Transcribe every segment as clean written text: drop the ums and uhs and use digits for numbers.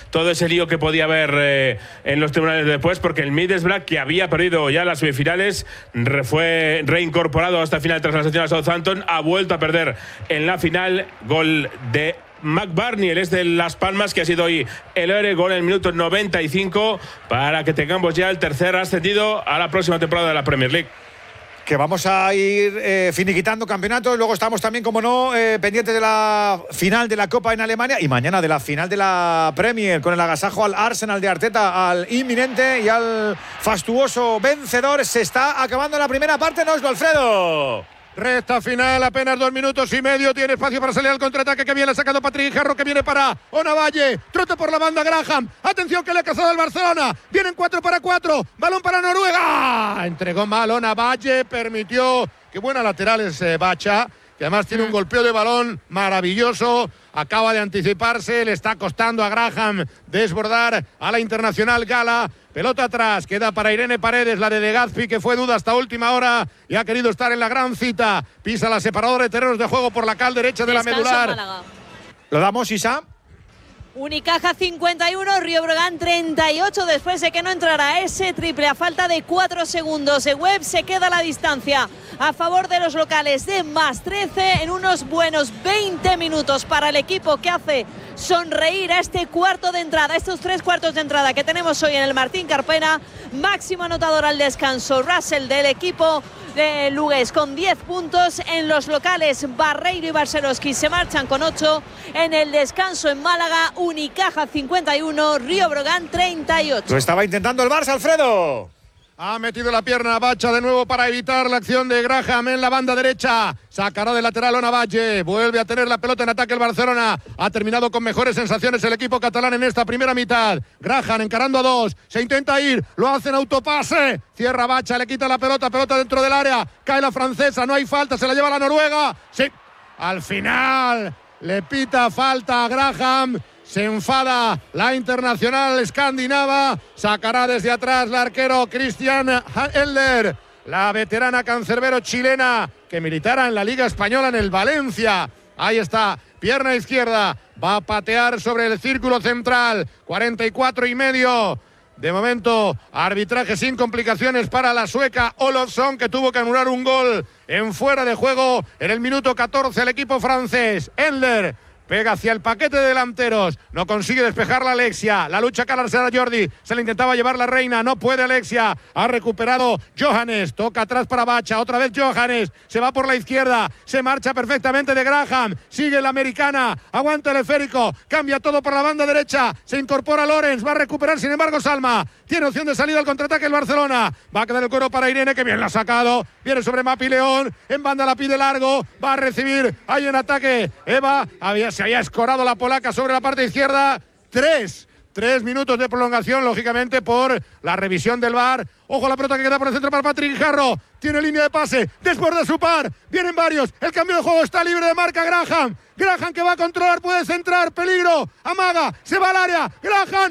todo ese lío que podía haber en los tribunales después, porque el Middlesbrough, que había perdido ya las semifinales, fue reincorporado hasta el final tras la sanción a Southampton, ha vuelto a perder en la final. Gol de McBurney, el de Las Palmas, que ha sido hoy el héroe, gol en el minuto 95, para que tengamos ya el tercer ascendido a la próxima temporada de la Premier League. Que vamos a ir finiquitando campeonatos. Luego estamos también, como no, pendientes de la final de la Copa en Alemania y mañana de la final de la Premier, con el agasajo al Arsenal de Arteta, al inminente y al fastuoso vencedor. Se está acabando la primera parte, ¿no, Alfredo? Recta final, apenas 2 minutos y medio. Tiene espacio para salir al contraataque, que viene sacado Patrick Jarro, que viene para Onavalle. Trote por la banda Graham. Atención, que le ha cazado al Barcelona. Vienen 4 para 4. Balón para Noruega. Entregó mal Onavalle. Permitió. Qué buena lateral es Bacha, que además tiene un golpeo de balón maravilloso. Acaba de anticiparse. Le está costando a Graham desbordar a la Internacional Gala. Pelota atrás, queda para Irene Paredes, la de Legazpi, que fue duda hasta última hora y ha querido estar en la gran cita. Pisa la separadora de terrenos de juego por la cal derecha de la medular. Málaga. ¿Lo damos, Isa? Unicaja 51, Río Breogán 38, después de que no entrara ese triple a falta de 4 segundos. De Webb se queda la distancia a favor de los locales de más 13 en unos buenos 20 minutos para el equipo que hace sonreír a este cuarto de entrada, estos 3 cuartos de entrada que tenemos hoy en el Martín Carpena. Máximo anotador al descanso, Russell, del equipo de Lugués, con 10 puntos. En los locales, Barreiro y Barcelowski se marchan con 8. En el descanso en Málaga, Unicaja 51, Río Breogán 38. Lo estaba intentando el Barça, Alfredo. Ha metido la pierna Bacha de nuevo para evitar la acción de Graham en la banda derecha. Sacará de lateral Onavalle. Vuelve a tener la pelota en ataque el Barcelona. Ha terminado con mejores sensaciones el equipo catalán en esta primera mitad. Graham encarando a 2. Se intenta ir. Lo hace en autopase. Cierra Bacha. Le quita la pelota. Pelota dentro del área. Cae la francesa. No hay falta. Se la lleva la Noruega. Sí. Al final le pita falta a Graham. Se enfada la internacional escandinava. Sacará desde atrás la arquero Christian Elder, la veterana cancerbero chilena que militara en la Liga Española en el Valencia. Ahí está, pierna izquierda. Va a patear sobre el círculo central. 44 y medio. De momento, arbitraje sin complicaciones para la sueca Olofsson, que tuvo que anular un gol en fuera de juego en el minuto 14 el equipo francés. Elder pega hacia el paquete de delanteros. No consigue despejar la Alexia. La lucha Carla Jordi. Se le intentaba llevar la Reina. No puede Alexia. Ha recuperado Johannes. Toca atrás para Bacha. Otra vez Johannes. Se va por la izquierda. Se marcha perfectamente de Graham. Sigue la americana. Aguanta el esférico. Cambia todo por la banda derecha. Se incorpora Lorenz. Va a recuperar, sin embargo, Salma. Tiene opción de salida al contraataque el Barcelona. Va a quedar el cuero para Irene, que bien la ha sacado. Viene sobre Mapi León. En banda la pide largo. Va a recibir. Ahí en ataque Eva. Se había escorado la polaca sobre la parte izquierda. 3 minutos de prolongación, lógicamente, por la revisión del VAR. Ojo, la pelota que queda por el centro para Patrick Jarro. Tiene línea de pase. Desborda su par. Vienen varios. El cambio de juego está libre de marca Graham. Graham, que va a controlar, puede centrar. Peligro. Amaga. Se va al área. Graham.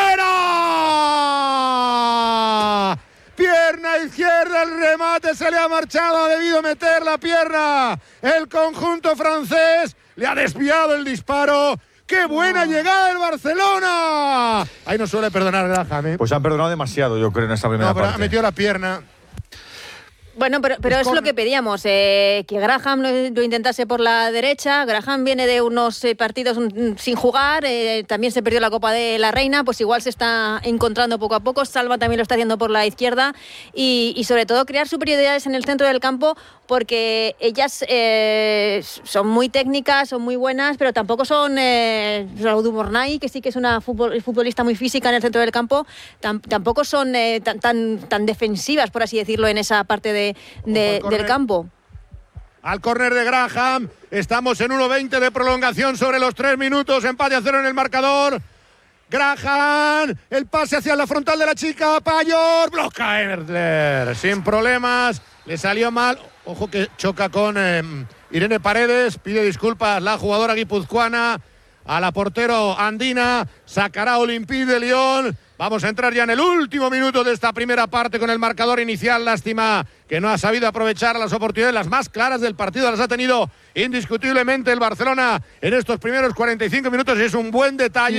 ¡Fuera! Pierna izquierda, el remate se le ha marchado. Ha debido meter la pierna el conjunto francés. Le ha desviado el disparo. ¡Qué buena llegada del Barcelona! Ahí no suele perdonar Graham, ¿eh? Pues han perdonado demasiado, yo creo, en esta primera parte. Ha metido la pierna. Bueno, pero es lo que pedíamos, que Graham lo intentase por la derecha. Graham viene de unos partidos sin jugar, también se perdió la Copa de la Reina, pues igual se está encontrando poco a poco. Salva también lo está haciendo por la izquierda y sobre todo crear superioridades en el centro del campo, porque ellas son muy técnicas, son muy buenas, pero tampoco son Mornay, que sí que es una futbolista muy física en el centro del campo, tampoco son tan defensivas, por así decirlo, en esa parte del campo. Al córner de Graham, estamos en 1:20 de prolongación sobre los 3 minutos, empate a 0 en el marcador. Graham, el pase hacia la frontal de la chica, Payor, bloca Erdler, sin problemas, le salió mal. Ojo que choca con Irene Paredes, pide disculpas la jugadora guipuzcoana a la portero andina, sacará Olympique de Lyon. Vamos a entrar ya en el último minuto de esta primera parte con el marcador inicial. Lástima que no ha sabido aprovechar las oportunidades, las más claras del partido. Las ha tenido indiscutiblemente el Barcelona en estos primeros 45 minutos. Es un buen detalle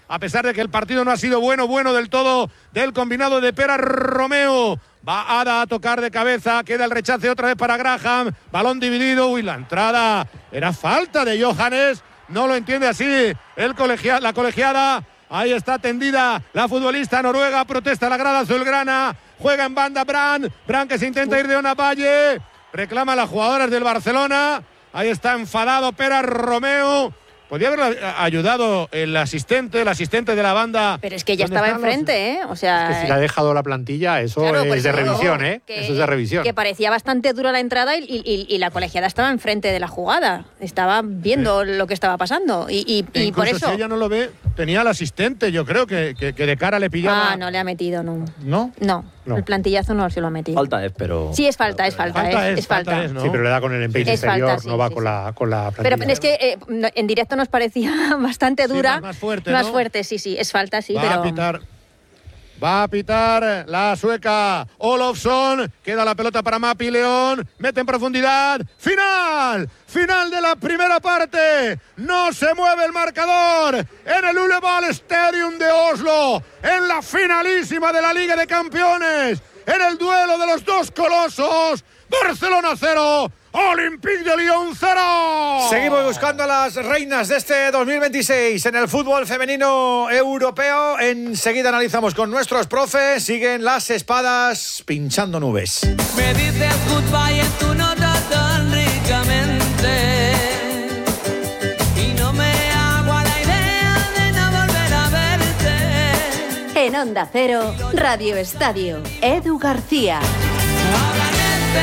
a pesar de que el partido no ha sido bueno del todo del combinado de Pera Romeo. Va Ada a tocar de cabeza, queda el rechace otra vez para Graham, balón dividido, la entrada era falta de Johannes, no lo entiende así la colegiada. Ahí está tendida la futbolista noruega, protesta la grada azulgrana, juega en banda Brand que se intenta ir de Onavalle, reclama a las jugadoras del Barcelona, ahí está enfadado Pera Romeo. Podría haber ayudado el asistente de la banda. Pero es que ya estaba enfrente, ¿eh? O sea, es que si le ha dejado la plantilla, eso claro, es de revisión, ¿eh? Eso es de revisión. Que parecía bastante dura la entrada y la colegiada estaba enfrente de la jugada. Estaba viendo lo que estaba pasando. Y por eso. Si ella no lo ve, tenía al asistente, yo creo que de cara le pillaba. Ah, no le ha metido, no. ¿No? No. El plantillazo no se lo ha metido. Falta es, pero. Sí, es falta. Es falta. ¿no? Sí, pero le da con el empeine exterior, falta, sí, no va sí, con la plantilla. Pero es que en directo nos parecía bastante dura. Sí, más fuerte, más ¿no? fuerte, sí, es falta, sí, Va a pitar la sueca Olofsson. Queda la pelota para Mapi León. Mete en profundidad. Final de la primera parte. No se mueve el marcador en el Ullevål Stadium de Oslo. En la finalísima de la Liga de Campeones. En el duelo de los dos colosos. Barcelona 0. Olympique de Lyon 0. Seguimos buscando a las reinas de este 2026 en el fútbol femenino europeo. Enseguida analizamos con nuestros profes. Siguen las espadas pinchando nubes. Me dices goodbye en tu nota tan ricamente y no me hago a la idea de no volver a verte. En Onda Cero, Radio Estadio, Edu García. Ahora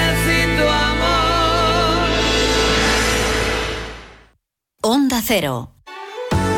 necesito amor. Onda Cero.